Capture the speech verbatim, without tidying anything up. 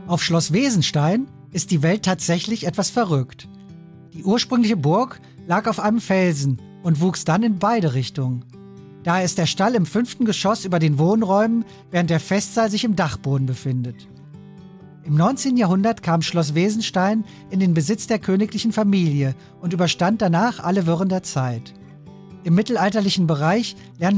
Auf Schloss Wesenstein ist die Welt tatsächlich etwas verrückt. Die ursprüngliche Burg lag auf einem Felsen und wuchs dann in beide Richtungen. Daher ist der Stall im fünften Geschoss über den Wohnräumen, während der Festsaal sich im Dachboden befindet. Im neunzehnten Jahrhundert kam Schloss Wesenstein in den Besitz der königlichen Familie und überstand danach alle Wirren der Zeit. Im mittelalterlichen Bereich lernen